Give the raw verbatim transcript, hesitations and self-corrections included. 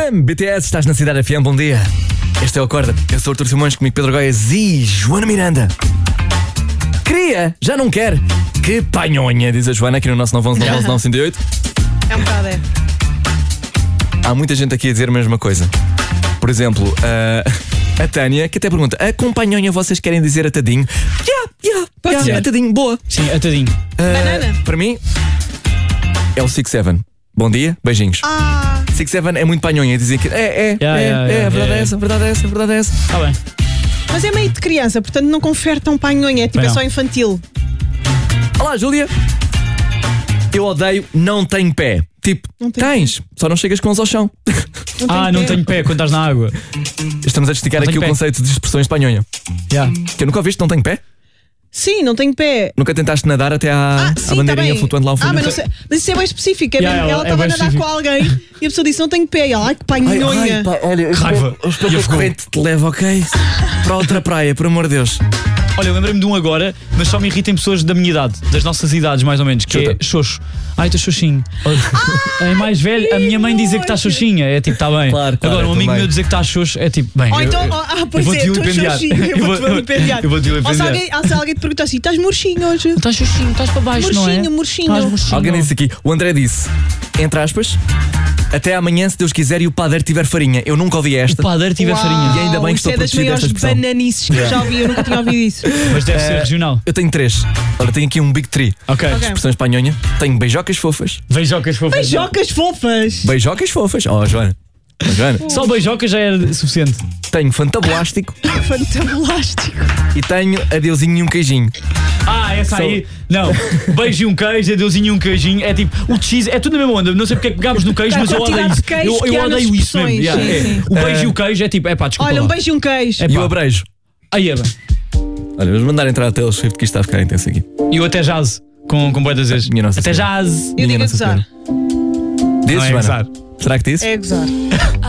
M, B T S, estás na Cidade F M, bom dia. Este é o Acorda. Eu sou o Artur Simões, comigo Pedro Goiás e Joana Miranda. Queria, já não quer. Que panhonha, diz a Joana aqui no nosso nove um um nove um nove cinco oito. É um bocado, é. Há muita gente aqui a dizer a mesma coisa. Por exemplo, a, a Tânia, que até pergunta: a companhonha vocês querem dizer atadinho? Yeah, yeah, Pode yeah, ser. atadinho, boa. Sim, atadinho. Uh, Banana. Para mim, é o six seven. Bom dia, beijinhos. Ah, six seven é muito panhonha, dizem que é, é, Yeah, é, yeah, é, yeah, a verdade yeah. é essa, a verdade é essa, a verdade é essa. Está bem. mas é meio de criança, portanto não confere tão panhonha, é tipo, Bem, é não. só infantil. Olá, Júlia. Eu odeio não tenho pé. Tipo, Não tem tens, só não chegas com os ao chão. Não Ah, tem não pé. tenho pé quando estás na água. Estamos a esticar Não aqui tenho o pé. conceito de expressões de panhonha. Yeah. Que eu nunca ouviste, não tenho pé? Sim, não tenho pé. Nunca tentaste nadar até à, Ah, à sim, tá bandeirinha bem. flutuando lá ao fundo? Ah, mas, não sei, mas isso é bem específico. É Yeah, mesmo, ela- ela é estava a bem nadar com alguém e a pessoa disse: não tenho pé. E ela, ai que Ai, panhonha. ai, pá, olha, Que raiva. eu espero E que eu a fico- corrente te leve, ok? Para outra praia, por amor de Deus. Olha, eu lembrei-me de um agora, mas só me irritam pessoas da minha idade, das nossas idades mais ou menos, que Chuta. é xoxo. Ai, estou xoxinho. É mais velho, a minha mãe dizer que está xoxinha, é tipo, está bem. Claro, claro, Agora, um eu amigo também. meu dizer que está xoxo, é tipo, bem. Ou eu- então, eu- ah, eu pois vou-te é, tu és vilipendiar. xoxinho, eu vou-te vilipendiar. Eu vou-te Ou se vilipendiar. alguém, ah, se alguém te perguntar assim: estás murchinho hoje? Estás xoxinho, estás para baixo, não é? Murchinho, murchinho. Estás murchinho. Alguém disse aqui, o André disse, entre aspas, até amanhã, se Deus quiser, e o padeiro tiver farinha. Eu nunca ouvi esta. O padeiro tiver Uau, farinha. E ainda bem que isso estou é das protegido maiores desta expressão. bananices que eu já ouvi, eu nunca tinha ouvido isso. Mas deve ser Eh, regional. Eu tenho três. Olha, tenho aqui um Big Tree. Ok. Ok. Expressões panhonha. Tenho beijocas fofas. Beijocas fofas. Beijocas fofas. Beijocas fofas. Oh, Joana. Oh, Joana. Só beijocas já era suficiente. Tenho fantabulástico Fantabulástico. e tenho adeusinho e um queijinho. Ah, essa Só- aí. Não. Beijo e um queijo, adeusinho e um queijinho. É tipo, o cheese é tudo na mesma onda. Não sei porque é que pegámos no queijo, Tá, mas eu quantidade odeio isso. de queijo Eu, que eu há nas odeio isso mesmo. expressões, Yeah, sim, é. sim. O beijo e o queijo é tipo, é pá, desculpa Olha, um lá. beijo e um queijo. É E pá. o abrejo. Aí é bem. Olha, vamos mandar entrar a Taylor Swift, que isto está a ficar intenso aqui. E o até jazz. Com, com boas vezes. Minha Nossa Até Senhora. jazz. Eu Minha digo a Nossa gozar. Senhora. Dizes, Não é Joana? gozar. Será que disse? É gozar.